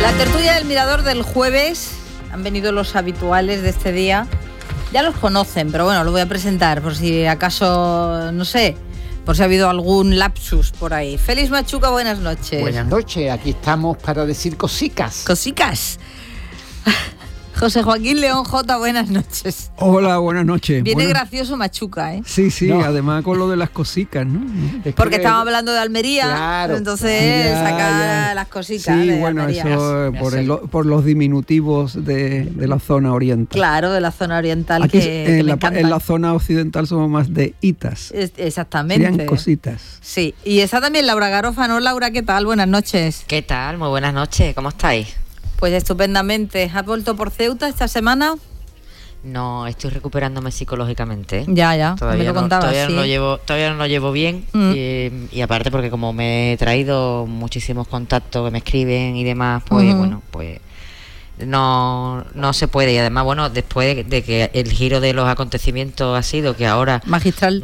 La tertulia del Mirador del jueves, han venido los habituales de este día. Ya los conocen, pero bueno, lo voy a presentar por si acaso, no sé, por si ha habido algún lapsus por ahí. Félix Machuca, buenas noches. Buenas noches, aquí estamos para decir cosicas. Cosicas. José Joaquín León J, buenas noches. Hola, buenas noches. Viene gracioso Machuca, ¿eh? Sí, No. Además con lo de las cosicas, ¿no? Porque estamos hablando de Almería, Claro. entonces Ya, saca ya. las cositas Sí, de bueno, Almería. eso por los diminutivos de la zona oriental. Claro, de la zona oriental. Aquí que me encantan. en la zona occidental somos más de itas. Exactamente. Serían cositas. Sí, y está también Laura Garofa, ¿no? Laura, ¿qué tal? Buenas noches. ¿Qué tal? Muy buenas noches, ¿cómo estáis? Pues estupendamente. ¿Has vuelto por Ceuta esta semana? No, estoy recuperándome psicológicamente. Ya, me lo contabas, todavía sí. todavía no lo llevo bien y aparte porque como me he traído muchísimos contactos que me escriben y demás, pues bueno, pues no se puede. Y además, bueno, después de que el giro de los acontecimientos ha sido que ahora Magistral.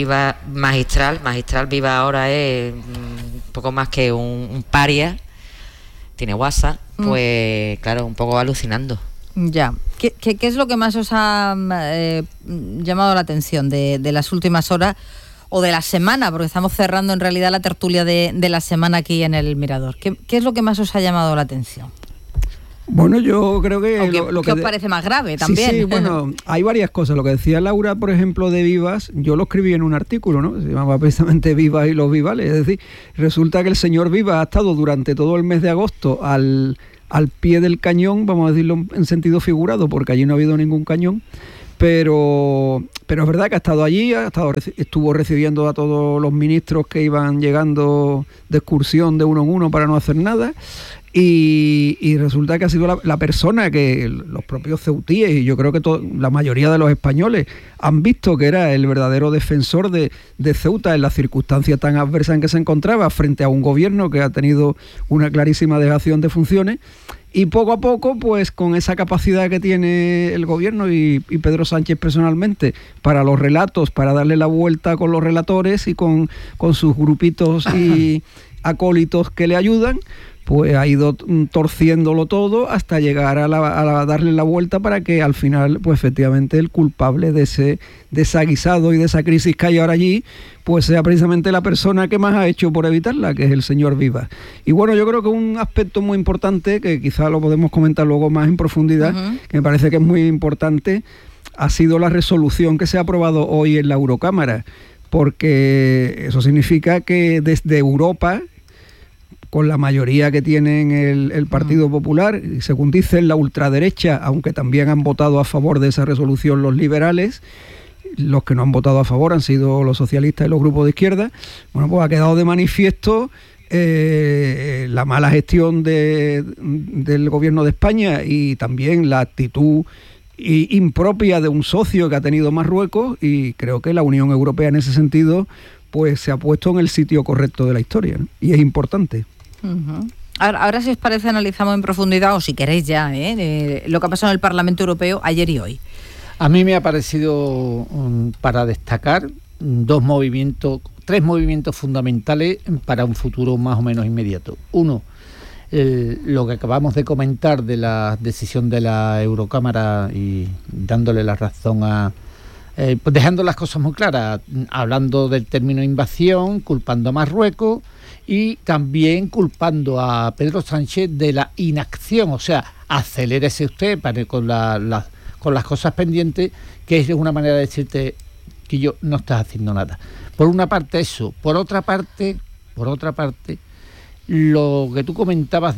Magistral Viva ahora es poco más que un paria, tiene WhatsApp, pues claro, un poco alucinando. Ya. ¿Qué es lo que más os ha llamado la atención de las últimas horas o de la semana? Porque estamos cerrando en realidad la tertulia de la semana aquí en el Mirador. ¿Qué es lo que más os ha llamado la atención? Bueno, yo creo que... ¿Qué os parece más grave también? Sí, bueno, hay varias cosas. Lo que decía Laura, por ejemplo, de Vivas, yo lo escribí en un artículo, ¿no? Se llamaba precisamente Vivas y los Vivales. Es decir, resulta que el señor Vivas ha estado durante todo el mes de agosto al pie del cañón, vamos a decirlo en sentido figurado, porque allí no ha habido ningún cañón, pero es verdad que ha estado allí, estuvo recibiendo a todos los ministros que iban llegando de excursión de uno en uno para no hacer nada. Y resulta que ha sido la persona que los propios ceutíes, y yo creo que la mayoría de los españoles han visto que era el verdadero defensor de Ceuta en las circunstancias tan adversas en que se encontraba frente a un gobierno que ha tenido una clarísima dejación de funciones. Y poco a poco, pues con esa capacidad que tiene el gobierno y Pedro Sánchez personalmente para los relatos, para darle la vuelta con los relatores y con sus grupitos y acólitos que le ayudan, pues ha ido torciéndolo todo hasta llegar a darle la vuelta para que al final, pues efectivamente, el culpable de ese desaguisado y de esa crisis que hay ahora allí, pues sea precisamente la persona que más ha hecho por evitarla, que es el señor Vivas. Y bueno, yo creo que un aspecto muy importante, que quizá lo podemos comentar luego más en profundidad, que me parece que es muy importante, ha sido la resolución que se ha aprobado hoy en la Eurocámara, porque eso significa que desde Europa, con la mayoría que tienen el Partido Popular, y según dicen la ultraderecha, aunque también han votado a favor de esa resolución los liberales, los que no han votado a favor han sido los socialistas y los grupos de izquierda. Bueno, pues ha quedado de manifiesto la mala gestión del gobierno de España y también la actitud impropia de un socio que ha tenido Marruecos, y creo que la Unión Europea en ese sentido pues se ha puesto en el sitio correcto de la historia, ¿no? Y es importante. Ahora, si os parece, analizamos en profundidad, o si queréis ya, lo que ha pasado en el Parlamento Europeo ayer y hoy. A mí me ha parecido, para destacar, tres movimientos fundamentales para un futuro más o menos inmediato. Uno, lo que acabamos de comentar de la decisión de la Eurocámara y dándole la razón pues dejando las cosas muy claras, hablando del término invasión, culpando a Marruecos y también culpando a Pedro Sánchez de la inacción, o sea, acelérese usted con las cosas pendientes, que es una manera de decirte que yo no estás haciendo nada. Por una parte eso, por otra parte, lo que tú comentabas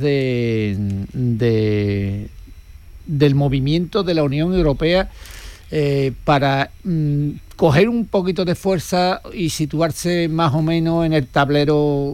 del movimiento de la Unión Europea para coger un poquito de fuerza y situarse más o menos en el tablero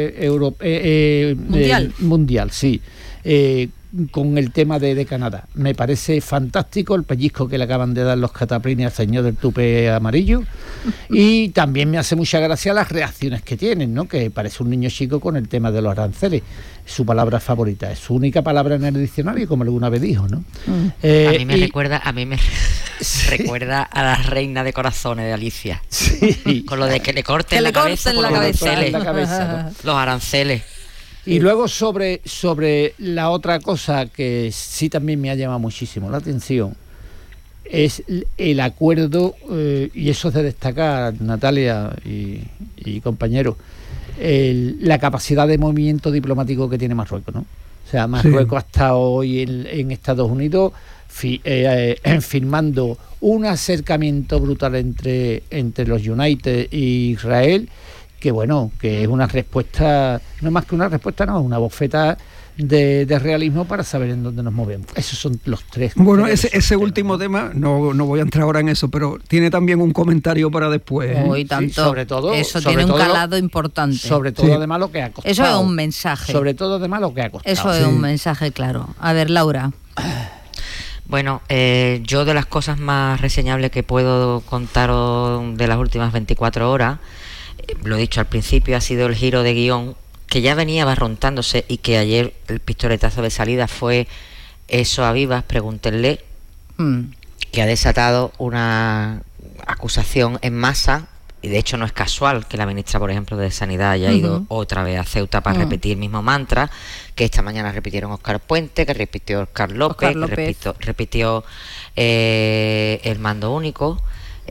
mundial, sí, con el tema de Canadá. Me parece fantástico el pellizco que le acaban de dar los cataplines al señor del tupe amarillo, y también me hace mucha gracia las reacciones que tienen, ¿no? Que parece un niño chico con el tema de los aranceles. Su palabra favorita, es su única palabra en el diccionario, como alguna vez dijo, ¿no? A mí me recuerda a la reina de corazones de Alicia. Sí. Con lo de que le corten la cabeza por los aranceles. ¿no? Los aranceles. Y luego sobre la otra cosa que sí también me ha llamado muchísimo la atención, es el acuerdo, y eso es de destacar, Natalia y compañeros, la capacidad de movimiento diplomático que tiene Marruecos, ¿no? O sea, Marruecos ha estado hoy en Estados Unidos firmando un acercamiento brutal entre los United y Israel, que bueno, que es una respuesta, no más que una respuesta, no, una bofeta de realismo para saber en dónde nos movemos. Esos son los tres. Bueno, ese último tema, no voy a entrar ahora en eso, pero tiene también un comentario para después. Hoy tanto. Sí, sobre todo, eso tiene un calado importante. Sobre todo, además, lo que ha costado. Eso es un mensaje. Sobre todo, además, lo que ha costado. Eso es un mensaje, claro. A ver, Laura. Bueno, yo de las cosas más reseñables que puedo contaros de las últimas 24 horas, lo he dicho al principio, ha sido el giro de guión que ya venía barrontándose y que ayer el pistoletazo de salida fue eso a Vivas, pregúntenle, que ha desatado una acusación en masa, y de hecho no es casual que la ministra, por ejemplo, de Sanidad haya ido otra vez a Ceuta para repetir el mismo mantra, que esta mañana repitieron Óscar Puente, que repitió Óscar López, que repitió el mando único,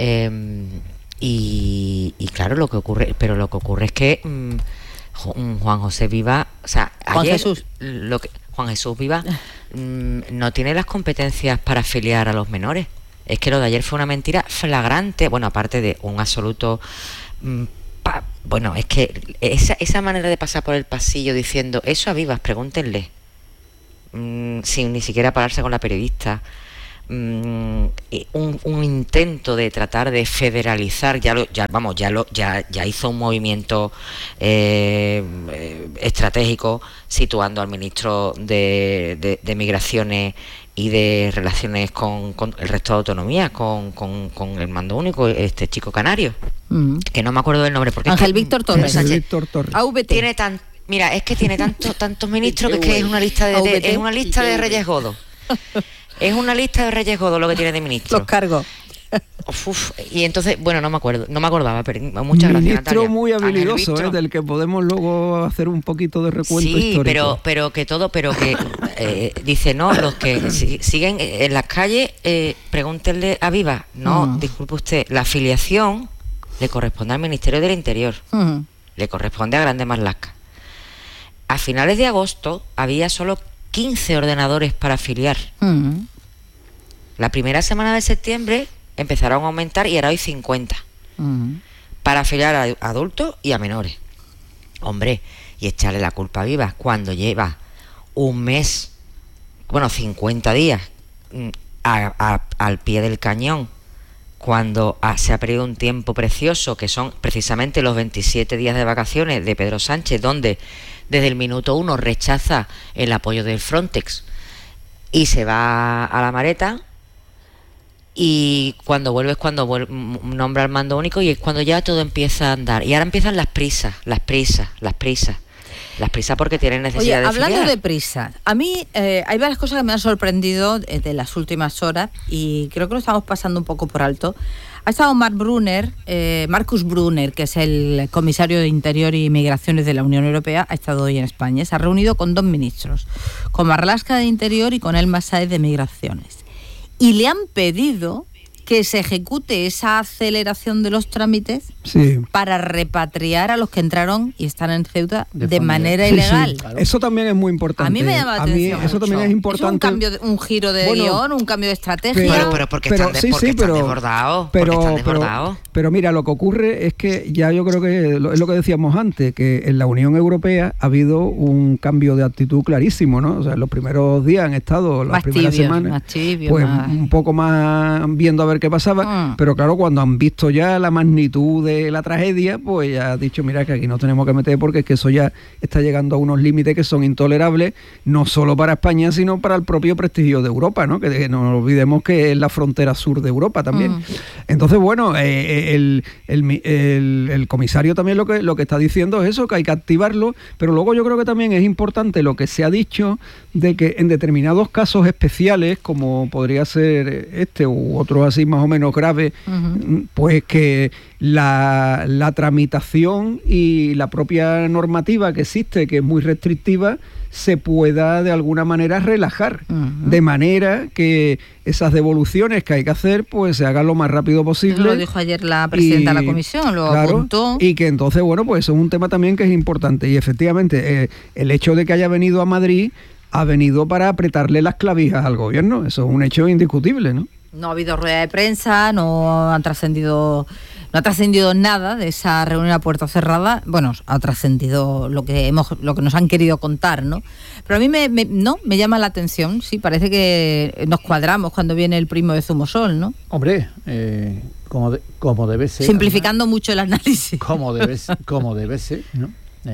y claro, lo que ocurre es que Juan José Vivas, o sea, Juan Jesús Vivas no tiene las competencias para afiliar a los menores. Es que lo de ayer fue una mentira flagrante, bueno, aparte de un absoluto... bueno, es que esa manera de pasar por el pasillo diciendo eso a Vivas, pregúntenle, sin ni siquiera pararse con la periodista, un intento de tratar de federalizar, ya hizo un movimiento estratégico situando al ministro de Migraciones y de Relaciones con el resto de autonomía, con el mando único, este chico canario, que no me acuerdo del nombre, porque Ángel Víctor Torres. AVT. Mira, es que tiene tantos ministros que es una lista de Reyes Godos. Es una lista de Reyes Godos lo que tiene de ministro. Los cargos. Y entonces, bueno, no me acordaba, pero muchas gracias, Ministro Natalia. muy habilidoso, del que podemos luego hacer un poquito de recuento histórico. Sí, pero que dice, no, los que siguen en las calles, pregúntenle a Vivas. No, disculpe usted, la afiliación le corresponde al Ministerio del Interior, le corresponde a Grande Marlaska. A finales de agosto había solo 15 ordenadores para afiliar. La primera semana de septiembre empezaron a aumentar y era hoy 50 para afiliar a adultos y a menores. Hombre, y echarle la culpa a Vivas cuando lleva un mes, 50 días al pie del cañón, cuando se ha perdido un tiempo precioso, que son precisamente los 27 días de vacaciones de Pedro Sánchez, donde desde el minuto 1 rechaza el apoyo del Frontex y se va a la Mareta, y cuando vuelve es cuando nombra al mando único, y es cuando ya todo empieza a andar. Y ahora empiezan las prisas porque tienen necesidad de hablando afiliar. de prisa, a mí hay varias cosas que me han sorprendido de las últimas horas, y creo que lo estamos pasando un poco por alto. Ha estado Marcus Brunner, que es el comisario de Interior y Migraciones de la Unión Europea, ha estado hoy en España. Se ha reunido con dos ministros, con Marlaska de Interior y con Elmas Sáez de Migraciones. Y le han pedido que se ejecute esa aceleración de los trámites para repatriar a los que entraron y están en Ceuta de manera ilegal. Sí. Claro. Eso también es muy importante. A mí me llama la atención. Eso también es importante. Es un giro de guión, un cambio de estrategia. Pero porque están desbordados. Pero mira, lo que ocurre es que ya yo creo que es lo que decíamos antes, que en la Unión Europea ha habido un cambio de actitud clarísimo, ¿no? O sea, en los primeros días han estado, las primeras semanas, pues un poco más viendo a ver qué pasaba, pero claro, cuando han visto ya la magnitud de la tragedia, pues ya ha dicho, mira, que aquí nos tenemos que meter, porque es que eso ya está llegando a unos límites que son intolerables, no solo para España, sino para el propio prestigio de Europa, ¿no? Que no olvidemos que es la frontera sur de Europa también. Entonces, bueno, el comisario también lo que está diciendo es eso, que hay que activarlo, pero luego yo creo que también es importante lo que se ha dicho de que en determinados casos especiales, como podría ser este u otros así más o menos grave, pues que la tramitación y la propia normativa que existe, que es muy restrictiva, se pueda de alguna manera relajar, de manera que esas devoluciones que hay que hacer pues se hagan lo más rápido posible. Lo dijo ayer la presidenta de la comisión, lo apuntó. Y que entonces, bueno, pues eso es un tema también que es importante. Y efectivamente, el hecho de que haya venido a Madrid ha venido para apretarle las clavijas al gobierno. Eso es un hecho indiscutible, ¿no? No ha habido rueda de prensa, no ha trascendido nada de esa reunión a puerta cerrada. Bueno, ha trascendido lo que nos han querido contar, ¿no? Pero a mí me llama la atención, sí, parece que nos cuadramos cuando viene el primo de Zumosol, ¿no? Hombre, como debe ser. Simplificando mucho el análisis. Como debe ser, ¿no?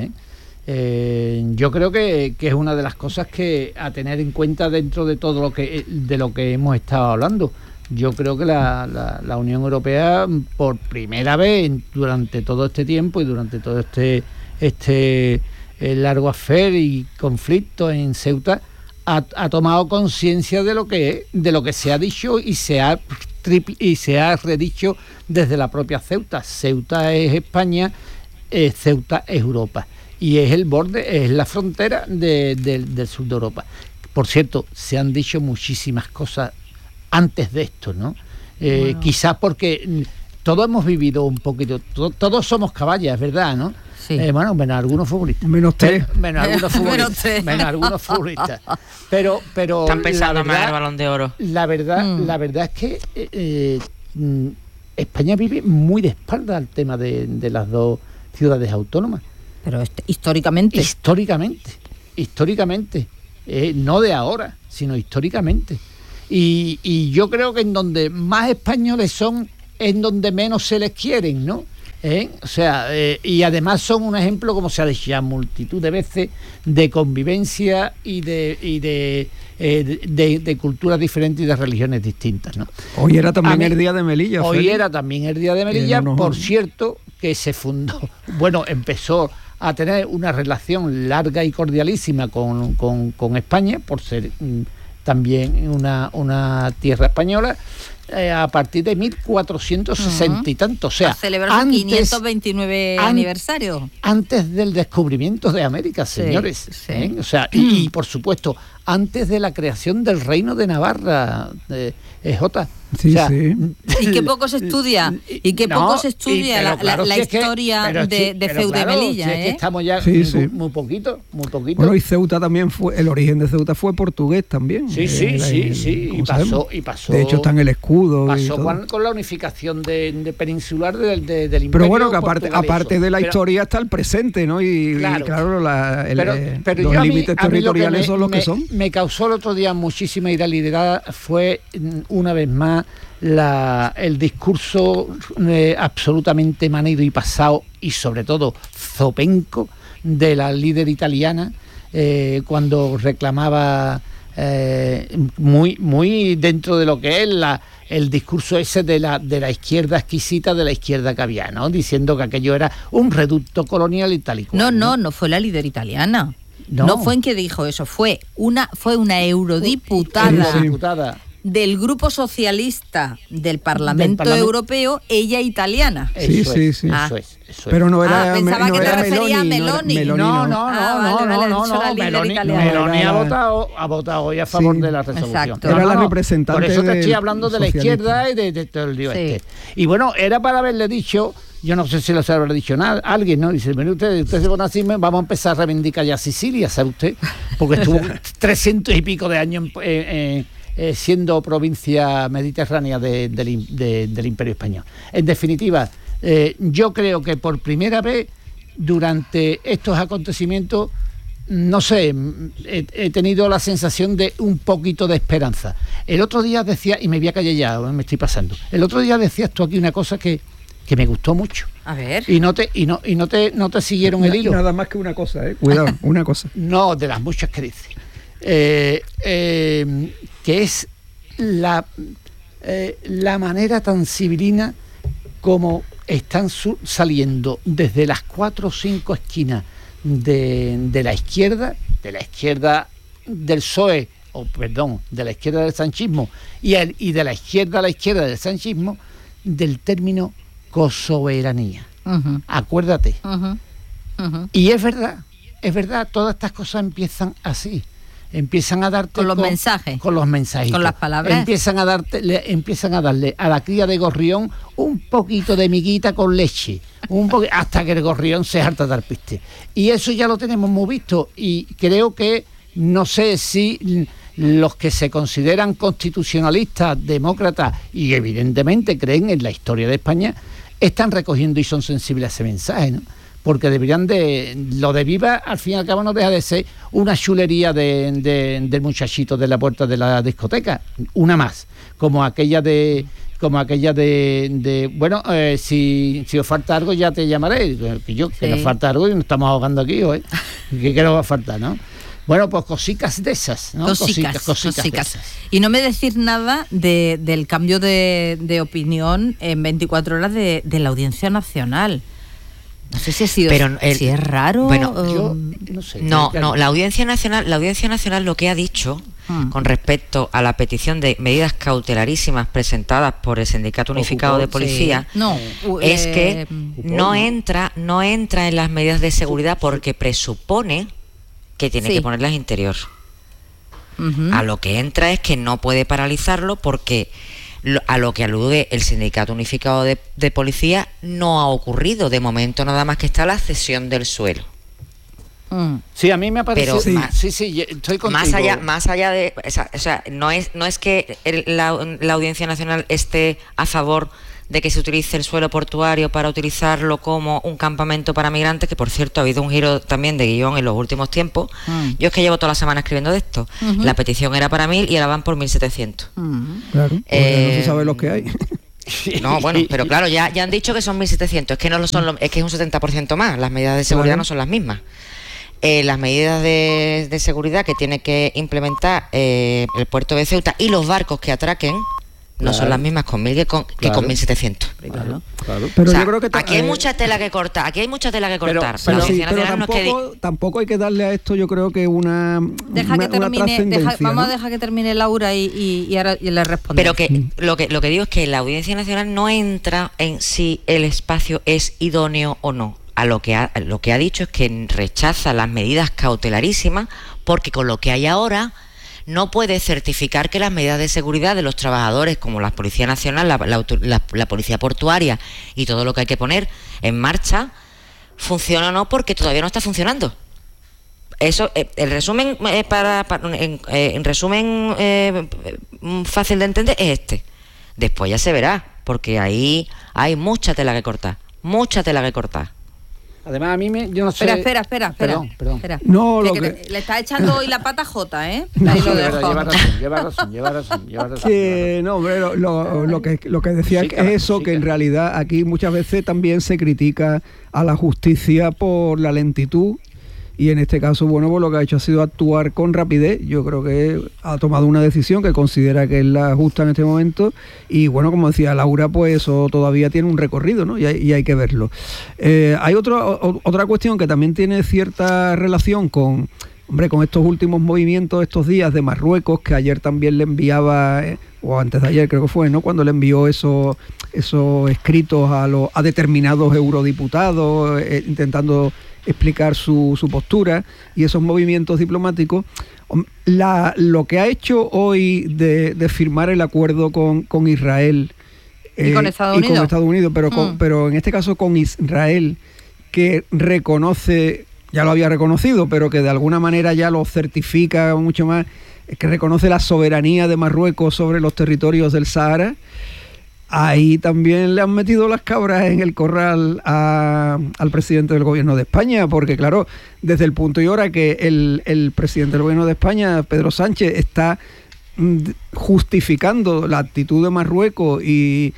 Yo creo que es una de las cosas que a tener en cuenta dentro de todo de lo que hemos estado hablando. Yo creo que la Unión Europea, por primera vez durante todo este tiempo y durante todo este largo affair y conflicto en Ceuta, ha tomado conciencia de lo que se ha dicho y se ha redicho desde la propia Ceuta. Ceuta es España, Ceuta es Europa. Y es el borde, es la frontera del sur de Europa. Por cierto, se han dicho muchísimas cosas antes de esto, ¿no? Bueno. Quizás porque todos hemos vivido un poquito, todos somos caballas, ¿verdad? ¿No? Sí. Bueno, menos algunos futbolistas. Menos tres. Menos algunos futbolistas. Pero están pensando más en el Balón de Oro. La verdad es que España vive muy de espalda al tema de las dos ciudades autónomas. Pero históricamente. Históricamente. No de ahora, sino históricamente. Y yo creo que en donde más españoles son, en donde menos se les quieren, ¿no? O sea, y además son un ejemplo, como se ha dicho ya multitud de veces, de convivencia y de culturas diferentes y de religiones distintas, ¿no? Hoy era también el Día de Melilla. Hoy era también el Día de Melilla, por cierto, que se fundó, empezó a tener una relación larga y cordialísima con España, por ser también una tierra española, a partir de 1460 y tanto, o sea, a celebrar su 529 aniversario. Antes del descubrimiento de América, señores. Sí. O sea, y por supuesto, antes de la creación del Reino de Navarra, Jota. Sí, o sea, sí. Y que poco se estudia, la historia de Ceuta y Melilla. Si es que estamos ya muy poquito. Bueno, y Ceuta también el origen de Ceuta fue portugués también. Sí. Y pasó. De hecho está en el escudo. Pasó con la unificación de peninsular del Imperio. Pero bueno, que aparte de la historia está el presente, ¿no? Y claro, los límites territoriales son los que son. Me causó el otro día muchísima iralidad fue una vez más el discurso absolutamente manido y pasado y sobre todo zopenco de la líder italiana cuando reclamaba muy dentro de lo que es el discurso ese de la izquierda exquisita, de la izquierda que había, ¿no? Diciendo que aquello era un reducto colonial y tal y cual. No fue la líder italiana. No fue en que dijo eso, fue una eurodiputada del Grupo Socialista del Parlamento Europeo, ella italiana. Eso es. Pero no era. Pensaba que te refería a Meloni. No. Meloni ha votado hoy a favor de la resolución. Exacto. Era la representante. Por eso te estoy hablando de la izquierda y de todo el lío este. Y bueno, era para haberle dicho. Yo no sé si lo habrá dicho alguien, ¿no? Dice, mire usted se pone así, vamos a empezar a reivindicar ya Sicilia, ¿sabe usted? Porque estuvo 300 y pico de años siendo provincia mediterránea del Imperio Español. En definitiva, yo creo que por primera vez durante estos acontecimientos, no sé, he tenido la sensación de un poquito de esperanza. El otro día decía, y me voy a callar ya, me estoy pasando, el otro día decías tú aquí una cosa que me gustó mucho. A ver. Y no te siguieron el hilo. Nada más que una cosa, cuidado, una cosa. No, de las muchas que dice. Que es la manera tan civilina como están saliendo desde las 4 o 5 esquinas de la izquierda del PSOE de la izquierda del sanchismo y de la izquierda a la izquierda del sanchismo, del término cosoberanía. Uh-huh. Acuérdate. Uh-huh. Uh-huh. Y es verdad, todas estas cosas empiezan así. Empiezan a darte con los mensajes, con los mensajes, con las palabras. Empiezan a darle a la cría de gorrión un poquito de miguita con leche, hasta que el gorrión se harta de dar piste. Y eso ya lo tenemos muy visto, y creo que, no sé si los que se consideran constitucionalistas, demócratas y evidentemente creen en la historia de España, están recogiendo y son sensibles a ese mensaje, ¿no? Porque deberían lo de Viva, al fin y al cabo, no deja de ser una chulería del muchachito de la puerta de la discoteca, una más, como aquella de bueno, si os falta algo ya te llamaré, que nos falta algo y nos estamos ahogando aquí, ¿eh? ¿Qué nos va a faltar, no? Bueno, pues cositas de esas, ¿no? Cositas de esas. Y no me decís nada del cambio de opinión en 24 horas de la Audiencia Nacional. No sé si ha sido, si es raro. Bueno, yo no sé. No, la Audiencia Nacional lo que ha dicho con respecto a la petición de medidas cautelarísimas presentadas por el Sindicato Unificado de Policía, es que no entra en las medidas de seguridad porque presupone que tiene que ponerlas interior. Uh-huh. A lo que entra es que no puede paralizarlo porque a lo que alude el Sindicato Unificado de Policía no ha ocurrido de momento, nada más que está la cesión del suelo. Sí, a mí me ha parecido. Pero estoy contigo. Más allá de, o sea, no es que la Audiencia Nacional esté a favor de que se utilice el suelo portuario para utilizarlo como un campamento para migrantes, que por cierto ha habido un giro también de guión en los últimos tiempos. Yo es que llevo toda la semana escribiendo de esto. Uh-huh. La petición era para 1.000 y ahora van por 1.700. Uh-huh. Claro, no se sabe lo que hay. No, bueno, pero claro, ya han dicho que son 1.700, es que no lo son, es que es un 70% más, las medidas de seguridad no son las mismas. Las medidas de seguridad que tiene que implementar el puerto de Ceuta y los barcos que atraquen no son las mismas con 1.000 que con 1.700. Claro. Pero o sea, yo creo que aquí hay mucha tela que cortar. Pero tampoco hay que darle a esto, yo creo que una vamos a dejar que termine Laura y ahora le respondemos. Pero que lo que digo es que la Audiencia Nacional no entra en si el espacio es idóneo o no. Lo que ha dicho es que rechaza las medidas cautelarísimas porque con lo que hay ahora no puede certificar que las medidas de seguridad de los trabajadores, como la Policía Nacional, la Policía Portuaria y todo lo que hay que poner en marcha, funciona o no, porque todavía no está funcionando. Eso, el resumen, en resumen fácil de entender, es este. Después ya se verá, porque ahí hay mucha tela que cortar. Además, a mí yo no sé... Espera. Perdón. No, le está echando hoy la pata a Jota, ¿eh? Ahí lo dejo. Lleva razón. Que, no, hombre, lo que decía es eso, que en realidad aquí muchas veces también se critica a la justicia por la lentitud. Y en este caso, bueno, pues lo que ha hecho ha sido actuar con rapidez. Yo creo que ha tomado una decisión que considera que es la justa en este momento. Y bueno, como decía Laura, pues eso todavía tiene un recorrido, ¿no? Y hay que verlo. Hay otra cuestión que también tiene cierta relación con estos últimos movimientos estos días de Marruecos, que ayer también le enviaba, o antes de ayer creo que fue, ¿no? Cuando le envió esos escritos a determinados eurodiputados, intentando explicar su postura, y esos movimientos diplomáticos. Lo que ha hecho hoy de firmar el acuerdo con Israel y con Estados Unidos, pero en este caso con Israel, que reconoce, ya lo había reconocido, pero que de alguna manera ya lo certifica mucho más, que reconoce la soberanía de Marruecos sobre los territorios del Sahara. Ahí también le han metido las cabras en el corral al presidente del gobierno de España, porque claro, desde el punto y hora que el presidente del gobierno de España, Pedro Sánchez, está justificando la actitud de Marruecos y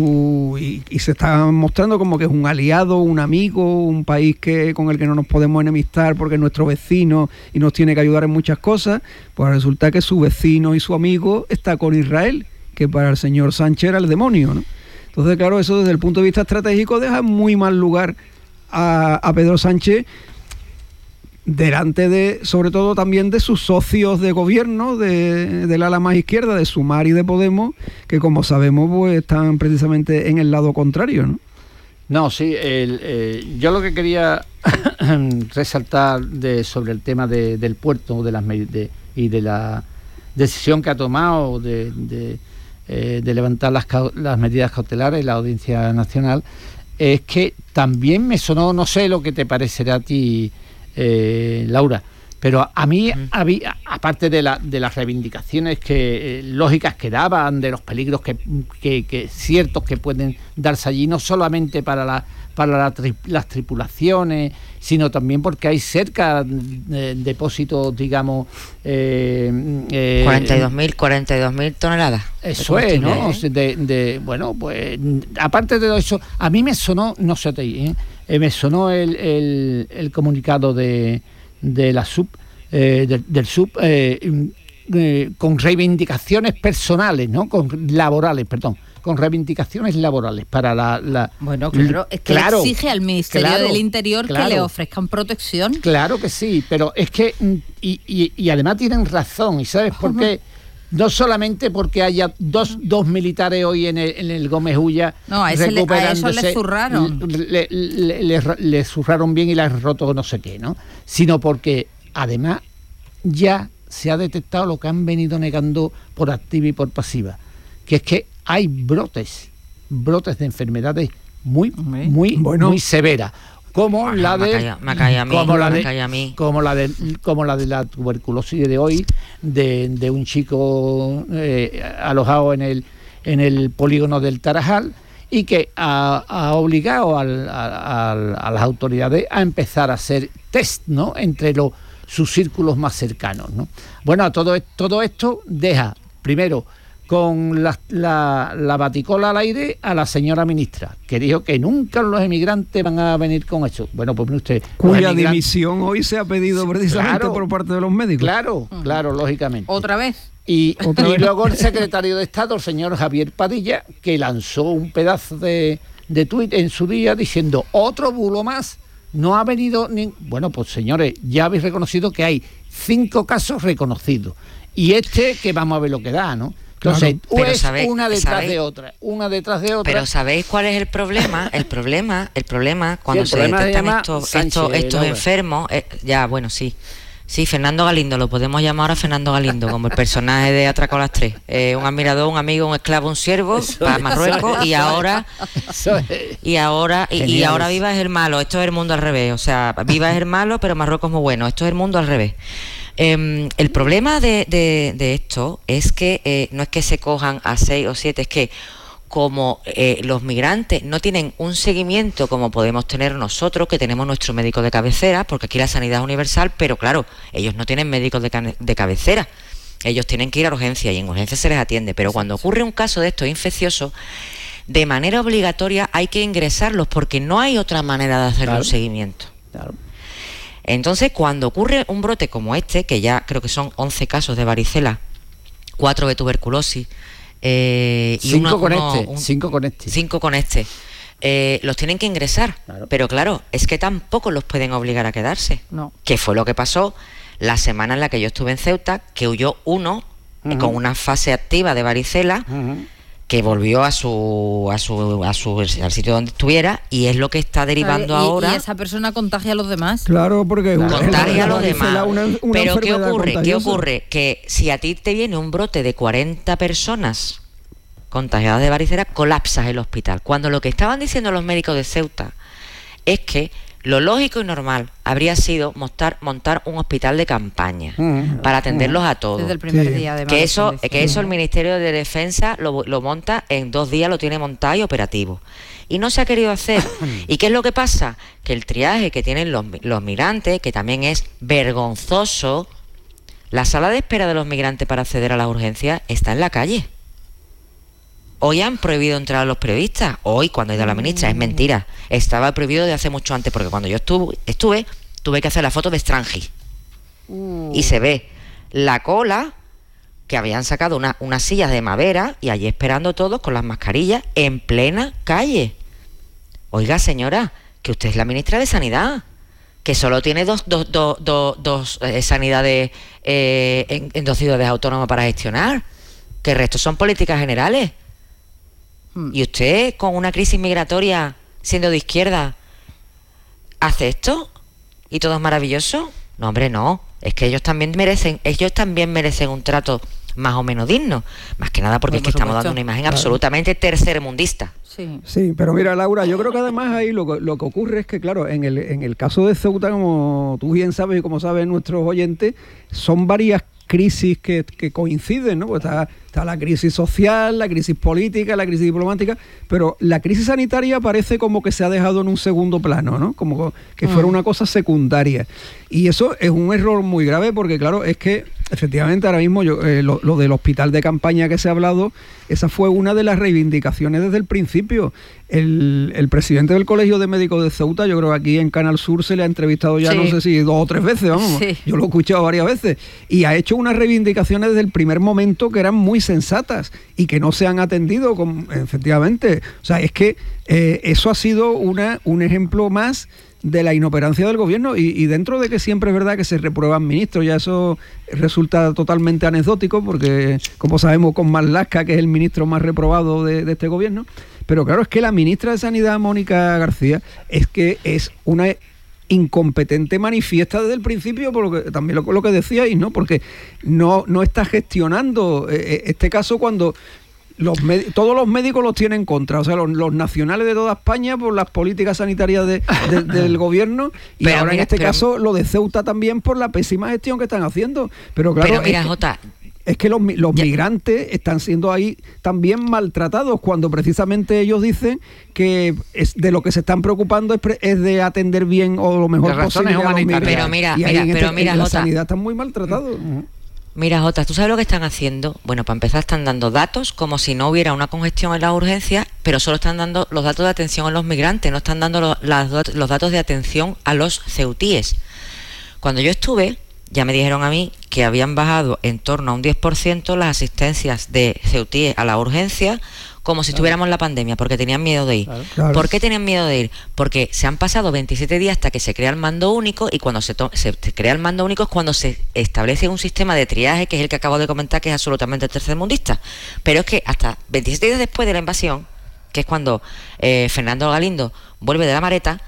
se está mostrando como que es un aliado, un amigo, un país con el que no nos podemos enemistar porque es nuestro vecino y nos tiene que ayudar en muchas cosas, pues resulta que su vecino y su amigo está con Israel, que para el señor Sánchez era el demonio, ¿no? Entonces, claro, eso desde el punto de vista estratégico deja muy mal lugar a Pedro Sánchez, delante de, sobre todo también de sus socios de gobierno, del ala más izquierda, de Sumar y de Podemos, que como sabemos pues están precisamente en el lado contrario, ¿no? No, sí, yo lo que quería resaltar sobre el tema del puerto y de la decisión que ha tomado de levantar las medidas cautelares la Audiencia Nacional, es que también me sonó, no sé lo que te parecerá a ti, Laura, pero a mí, aparte de las reivindicaciones lógicas que daban, de los peligros que ciertos que pueden darse allí, no solamente para las tripulaciones, sino también porque hay cerca depósitos, digamos... 42.000 toneladas. Eso es, ¿no? Bueno, pues aparte de todo eso, a mí me sonó, no sé, me sonó el comunicado de la SUB, del SUB, con reivindicaciones personales, ¿no? Con reivindicaciones laborales para la... Bueno, claro, es que exige al Ministerio del Interior que le ofrezcan protección. Claro que sí, pero es que... Y además tienen razón, ¿y sabes por qué? No solamente porque haya dos militares hoy en el Gómez Ulla recuperándose, a eso le zurraron. Le zurraron bien y le han roto no sé qué, ¿no? Sino porque además ya se ha detectado lo que han venido negando por activa y por pasiva, que es que hay brotes de enfermedades muy severas, como la de la tuberculosis de hoy, de un chico alojado en el polígono del Tarajal, y que ha obligado a las autoridades a empezar a hacer test, ¿no?, entre sus círculos más cercanos, ¿no? Bueno, todo esto deja primero con la baticola al aire a la señora ministra, que dijo que nunca los emigrantes van a venir con eso. Bueno, pues mire usted... Cuya dimisión hoy se ha pedido precisamente por parte de los médicos. Claro, lógicamente. ¿Otra vez? Y luego el secretario de Estado, el señor Javier Padilla, que lanzó un pedazo de tuit en su día diciendo, otro bulo más, no ha venido... Bueno, pues señores, ya habéis reconocido que hay 5 casos reconocidos. Y que vamos a ver lo que da, ¿no? Entonces, una detrás de otra. Pero ¿sabéis cuál es el problema? El problema cuando se detectan estos enfermos, Sí, Fernando Galindo, lo podemos llamar ahora Fernando Galindo, como el personaje de Atraco a las 3. Un admirador, un amigo, un esclavo, un siervo para Marruecos, y ahora Viva es el malo. Esto es el mundo al revés. O sea, Viva es el malo, pero Marruecos es muy bueno. Esto es el mundo al revés. El problema de esto es que no es que se cojan a 6 o 7, es que como los migrantes no tienen un seguimiento como podemos tener nosotros, que tenemos nuestro médico de cabecera, porque aquí la sanidad es universal, pero claro, ellos no tienen médicos de cabecera, ellos tienen que ir a urgencia y en urgencia se les atiende, pero cuando ocurre un caso de estos infecciosos, de manera obligatoria hay que ingresarlos porque no hay otra manera de hacer un seguimiento. Claro. Entonces, cuando ocurre un brote como este, que ya creo que son 11 casos de varicela, 4 de tuberculosis, y 5 con este, los tienen que ingresar, pero claro, es que tampoco los pueden obligar a quedarse, que fue lo que pasó la semana en la que yo estuve en Ceuta, que huyó uno con una fase activa de varicela, que volvió al sitio donde estuviera, y es lo que está derivando ahora. ¿Y esa persona contagia a los demás? Claro, porque contagia a los demás. Pero ¿qué ocurre? Que si a ti te viene un brote de 40 personas contagiadas de varicela, colapsas el hospital. Cuando lo que estaban diciendo los médicos de Ceuta es que lo lógico y normal habría sido montar un hospital de campaña para atenderlos a todos. Desde el primer día, además. Que eso el Ministerio de Defensa lo monta en 2 días, lo tiene montado y operativo. Y no se ha querido hacer. ¿Y qué es lo que pasa? Que el triaje que tienen los migrantes, que también es vergonzoso, la sala de espera de los migrantes para acceder a las urgencias está en la calle. Hoy han prohibido entrar a los periodistas. Hoy, cuando ha ido la ministra, es mentira. Estaba prohibido de hace mucho antes, porque cuando yo estuve, tuve que hacer la foto de Strangi. Y se ve la cola, que habían sacado unas sillas de madera, y allí esperando todos con las mascarillas en plena calle. Oiga, señora, que usted es la ministra de Sanidad. que solo tiene dos sanidades en 2 ciudades autónomas para gestionar, que el resto son políticas generales. Y usted, con una crisis migratoria, siendo de izquierda, ¿hace esto? ¿Y todo es maravilloso? No, hombre, no. Es que ellos también merecen un trato más o menos digno. Más que nada porque es que estamos dando una imagen absolutamente tercermundista. Sí, pero mira, Laura, yo creo que además ahí lo que ocurre es que, claro, en el caso de Ceuta, como tú bien sabes y como saben nuestros oyentes, son varias crisis que coinciden, ¿no? Pues está la crisis social, la crisis política, la crisis diplomática, pero la crisis sanitaria parece como que se ha dejado en un segundo plano, ¿no? Como que fuera una cosa secundaria. Y eso es un error muy grave porque, claro, es que efectivamente ahora mismo lo del hospital de campaña que se ha hablado, esa fue una de las reivindicaciones desde el principio. El presidente del Colegio de Médicos de Ceuta, yo creo que aquí en Canal Sur se le ha entrevistado ya no sé si 2 o 3 veces, vamos, yo lo he escuchado varias veces, y ha hecho unas reivindicaciones desde el primer momento que eran muy sensatas y que no se han atendido, efectivamente. O sea, es que eso ha sido un ejemplo más de la inoperancia del gobierno y dentro de que siempre es verdad que se reprueban ministros, ya eso resulta totalmente anecdótico porque, como sabemos, con Marlaska, que es el ministro más reprobado de este gobierno, pero claro, es que la ministra de Sanidad, Mónica García, es que es una incompetente manifiesta desde el principio, porque también lo que decíais, ¿no? Porque no está gestionando este caso cuando todos los médicos los tienen en contra, o sea, los nacionales de toda España por las políticas sanitarias del gobierno, y pero ahora en este caso lo de Ceuta también por la pésima gestión que están haciendo. Pero claro, pero mira, Jota, es que los migrantes están siendo ahí también maltratados cuando precisamente ellos dicen que de lo que se están preocupando es de atender bien o lo mejor posible a los migrantes. Pero mira, la Jota, sanidad están muy maltratados. Mira, Jota, ¿tú sabes lo que están haciendo? Bueno, para empezar están dando datos como si no hubiera una congestión en las urgencias, pero solo están dando los datos de atención a los migrantes, no están dando los datos de atención a los ceutíes. Cuando yo estuve, ya me dijeron a mí que habían bajado en torno a un 10% las asistencias de ceutíes a la urgencia, como si estuviéramos en la pandemia, porque tenían miedo de ir. Claro. ¿Por qué tenían miedo de ir? Porque se han pasado 27 días hasta que se crea el mando único, y cuando se crea el mando único es cuando se establece un sistema de triaje, que es el que acabo de comentar, que es absolutamente tercermundista. Pero es que hasta 27 días después de la invasión, que es cuando Fernando Galindo vuelve de la Mareta,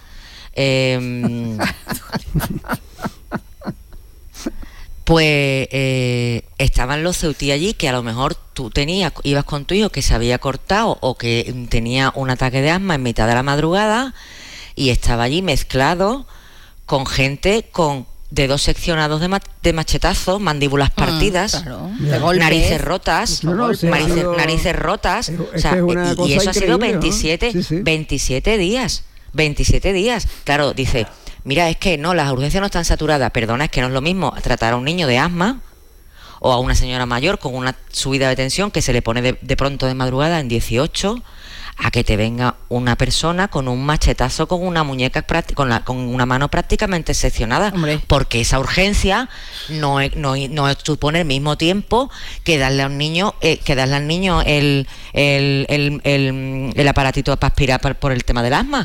pues estaban los ceutíes allí, que a lo mejor tú ibas con tu hijo que se había cortado o que tenía un ataque de asma en mitad de la madrugada, y estaba allí mezclado con gente con dedos seccionados de machetazos, mandíbulas partidas, narices rotas, narices rotas, o sea, y eso ha sido 27, ¿no? 27 días, 27 días. Claro, dice, mira, es que no, las urgencias no están saturadas. Perdona, es que no es lo mismo tratar a un niño de asma o a una señora mayor con una subida de tensión que se le pone de pronto de madrugada en 18, a que te venga una persona con un machetazo, con una muñeca, con una mano prácticamente seccionada. Hombre. Porque esa urgencia no supone el mismo tiempo que darle a un niño, el aparatito para aspirar por el tema del asma,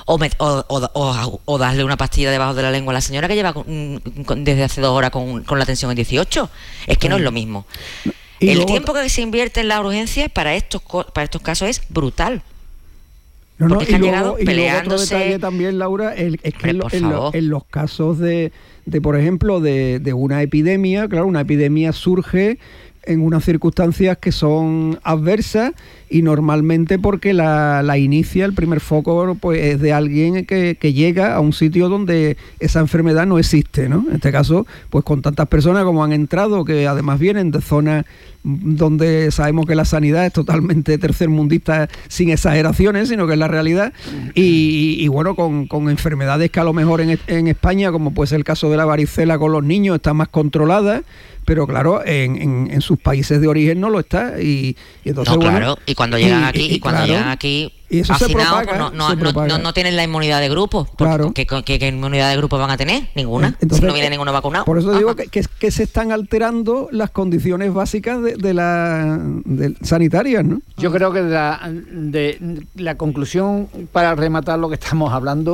o darle una pastilla debajo de la lengua a la señora que lleva desde hace 2 horas con la tensión en 18. Es que no es lo mismo. El tiempo que se invierte en la urgencia para estos casos es brutal. Porque es que han llegado peleándose. Otro detalle también, Laura, es que en los casos de por ejemplo, de una epidemia, claro, una epidemia surge en unas circunstancias que son adversas, y normalmente porque la inicia, el primer foco, pues es de alguien que llega a un sitio donde esa enfermedad no existe, ¿no? En este caso, pues con tantas personas como han entrado, que además vienen de zonas donde sabemos que la sanidad es totalmente tercermundista, sin exageraciones, sino que es la realidad, y bueno, con enfermedades que a lo mejor en España, como puede ser el caso de la varicela con los niños, está más controlada, pero claro, en sus países de origen no lo está, y entonces no, claro, bueno, y cuando llegan aquí, llegan aquí hacinados, no tienen la inmunidad de grupo. Claro. ¿Qué inmunidad de grupo van a tener? Ninguna. Entonces, si no viene ninguno vacunado. Por eso digo que se están alterando las condiciones básicas de sanitarias, ¿no? Yo creo que de la conclusión, para rematar lo que estamos hablando,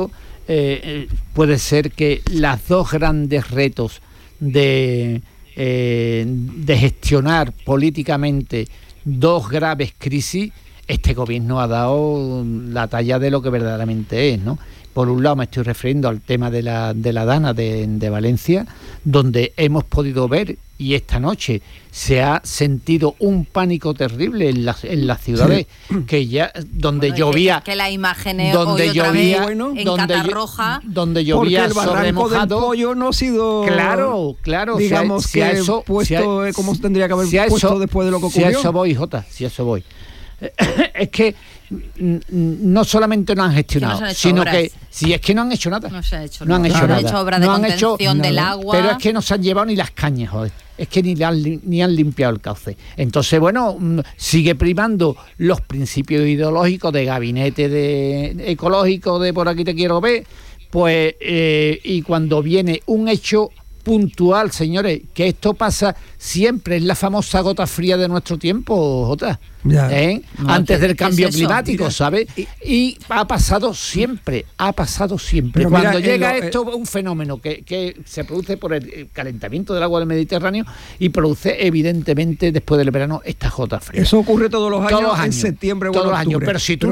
puede ser que los dos grandes retos de gestionar políticamente dos graves crisis, este gobierno ha dado la talla de lo que verdaderamente es, ¿no? Por un lado me estoy refiriendo al tema de la Dana de Valencia, donde hemos podido ver, y esta noche se ha sentido un pánico terrible en las ciudades, que ya donde llovía, que la imagen donde llovía, en Catarroja, donde llovía sobre mojado. Del pollo no ha sido, claro, digamos si a eso, puesto como se tendría que haber si puesto eso, después de lo que ocurrió. Si a eso voy, Jota, si a eso voy. Es que no solamente no han gestionado, sino obras. Que si es que no han hecho nada. No se ha hecho no han hecho nada. hecho obras de contención del agua. Pero es que no se han llevado ni las cañas, joder. Es que ni han limpiado el cauce. Entonces, bueno, sigue primando los principios ideológicos de gabinete ecológico de por aquí te quiero ver, pues y cuando viene un hecho puntual, señores, que esto pasa siempre, es la famosa gota fría de nuestro tiempo, Jota, antes del cambio climático, ¿sabes? Y ha pasado siempre. Pero cuando llega esto, un fenómeno que se produce por el calentamiento del agua del Mediterráneo y produce, evidentemente, después del verano, esta gota fría. Eso ocurre todos los años, en septiembre o en octubre. Años. Pero si tú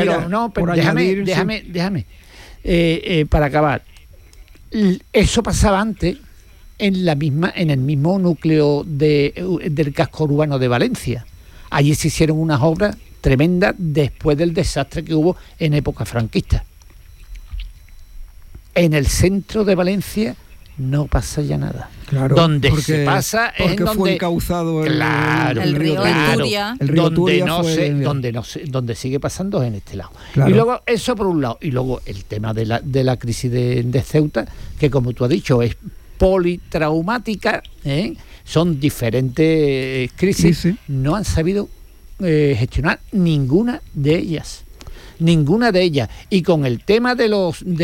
déjame, para acabar. Eso pasaba antes en el mismo núcleo del casco urbano de Valencia. Allí se hicieron unas obras tremendas después del desastre que hubo en época franquista. En el centro de Valencia no pasa ya nada. Claro, donde se pasa es donde fue encauzado el río Turia. El río Turia donde sigue pasando es en este lado. Claro. Y luego eso por un lado, y luego el tema de la crisis de Ceuta, que como tú has dicho es politraumática, son diferentes crisis, sí. No han sabido gestionar ninguna de ellas, y con el tema de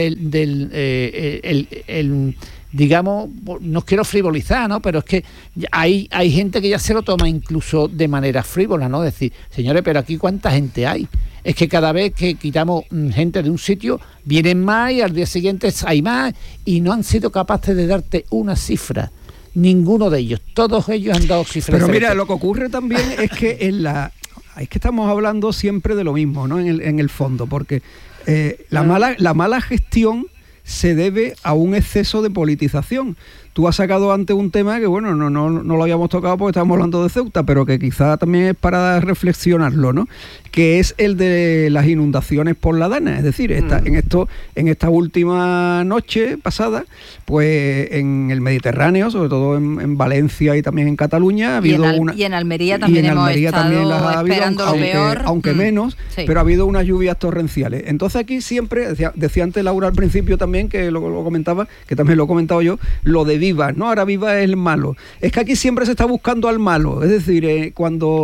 digamos, no quiero frivolizar, ¿no? Pero es que hay gente que ya se lo toma incluso de manera frívola, ¿no? Decir, señores, pero aquí ¿cuánta gente hay? Es que cada vez que quitamos gente de un sitio, vienen más y al día siguiente hay más, y no han sido capaces de darte una cifra. Ninguno de ellos. Todos ellos han dado cifras. Pero mira, lo que ocurre también es que es que estamos hablando siempre de lo mismo, ¿no? En el fondo, porque la mala gestión se debe a un exceso de politización. Tú has sacado antes un tema que, bueno, no lo habíamos tocado porque estábamos hablando de Ceuta, pero que quizá también es para reflexionarlo, ¿no? Que es el de las inundaciones por la Dana. Es decir, en esta última noche pasada, pues en el Mediterráneo, sobre todo en Valencia y también en Cataluña, ha habido y en Almería también hemos estado esperando lo peor. Aunque menos, sí. Pero ha habido unas lluvias torrenciales. Entonces aquí siempre, decía antes Laura al principio también, que lo comentaba, que también lo he comentado yo, lo de Vivas, ¿no? Ahora Vivas es el malo. Es que aquí siempre se está buscando al malo. Es decir, cuando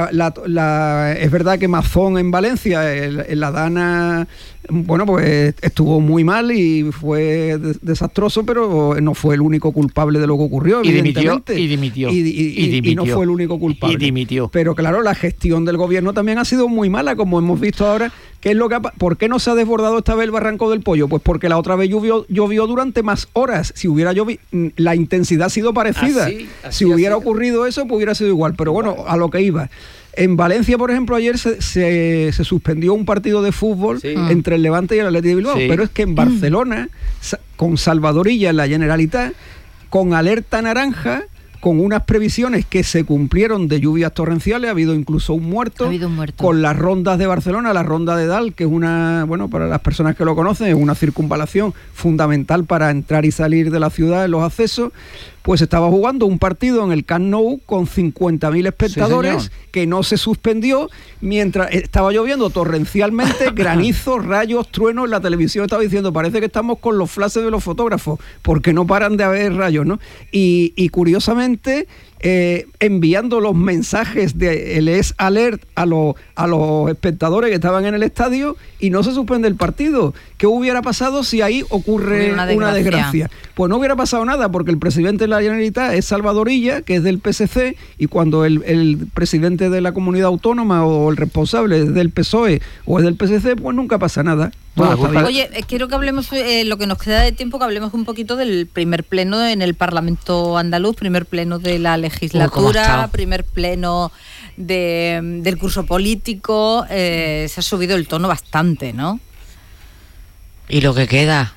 es verdad que Mazón en Valencia, la Dana, bueno, pues estuvo muy mal y fue desastroso, pero no fue el único culpable de lo que ocurrió, evidentemente. Y dimitió. Y no fue el único culpable. Y dimitió. Pero claro, la gestión del gobierno también ha sido muy mala, como hemos visto ahora. ¿Por qué no se ha desbordado esta vez el Barranco del Pollo? Pues porque la otra vez llovió durante más horas. Si hubiera llovido, la intensidad ha sido parecida. Si hubiera ocurrido eso, pues hubiera sido igual. Pero bueno, a lo que iba. En Valencia, por ejemplo, ayer se suspendió un partido de fútbol entre el Levante y el Athletic de Bilbao. Pero es que en Barcelona, con Salvadorilla en la Generalitat, con alerta naranja, con unas previsiones que se cumplieron de lluvias torrenciales, ha habido incluso un muerto. Con las rondas de Barcelona, la ronda de Dal, que es para las personas que lo conocen, es una circunvalación fundamental para entrar y salir de la ciudad en los accesos. Pues estaba jugando un partido en el Camp Nou con 50.000 espectadores, que no se suspendió mientras estaba lloviendo torrencialmente, granizo, rayos, truenos. En la televisión estaba diciendo, parece que estamos con los flashes de los fotógrafos, porque no paran de haber rayos, ¿no? Y curiosamente, enviando los mensajes de LS Alert a los espectadores que estaban en el estadio, y no se suspende el partido. ¿Qué hubiera pasado si ahí ocurre una desgracia? Pues no hubiera pasado nada, porque el presidente de la Generalitat es Salvadorilla, que es del PSC, y cuando el presidente de la comunidad autónoma o el responsable es del PSOE o es del PSC, pues nunca pasa nada. Todo está bien. Oye, quiero que hablemos, lo que nos queda de tiempo, que hablemos un poquito del primer pleno en el Parlamento andaluz, primer pleno de la legislatura, primer pleno del curso político. Se ha subido el tono bastante, ¿no? Y lo que queda.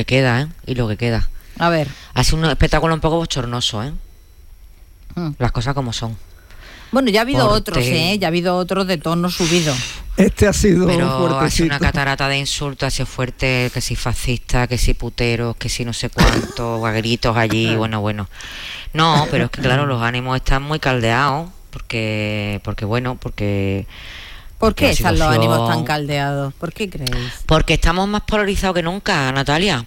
A ver. Ha sido un espectáculo un poco bochornoso, las cosas como son. Bueno, ya ha habido otros, ya ha habido otros de tono subido. Este ha sido Pero ha sido fuertecito. una catarata de insultos, ha sido fuerte, que si fascista, que si puteros, que si no sé cuántos, a gritos allí, bueno. No, pero es que claro, los ánimos están muy caldeados, porque ¿Por qué están los ánimos tan caldeados? ¿Por qué creéis? Porque estamos más polarizados que nunca, Natalia,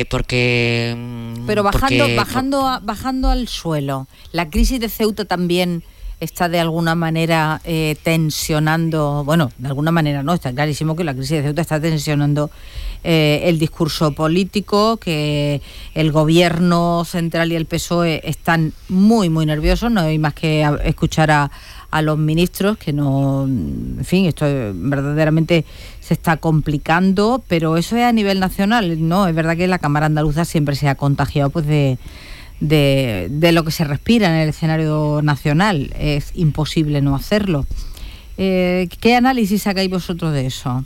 Pero bajando al suelo, la crisis de Ceuta también está de alguna manera tensionando, bueno, de alguna manera no, está clarísimo que la crisis de Ceuta está tensionando el discurso político, que el gobierno central y el PSOE están muy, muy nerviosos, no hay más que escuchar a los ministros, que no, en fin, esto verdaderamente se está complicando, pero eso es a nivel nacional, ¿no? Es verdad que la Cámara Andaluza siempre se ha contagiado pues de lo que se respira en el escenario nacional. Es imposible no hacerlo. ¿Qué análisis sacáis vosotros de eso?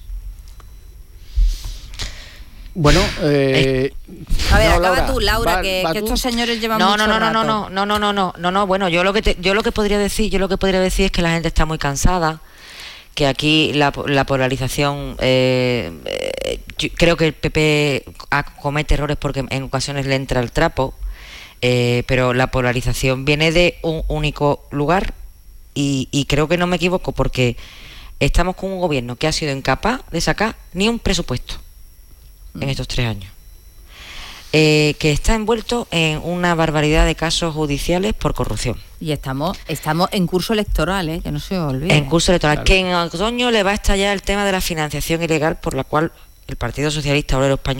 Bueno, a ver, acaba tú, Laura, que estos señores llevan mucho rato. No, bueno, yo lo que podría decir es que la gente está muy cansada, que aquí la polarización, creo que el PP comete errores porque en ocasiones le entra el trapo, pero la polarización viene de un único lugar y creo que no me equivoco, porque estamos con un gobierno que ha sido incapaz de sacar ni un presupuesto en estos 3 años, que está envuelto en una barbaridad de casos judiciales por corrupción. Y estamos en curso electoral, que no se olvide. En curso electoral, Claro. que en otoño le va a estallar el tema de la financiación ilegal, por la cual el Partido Socialista Obrero Español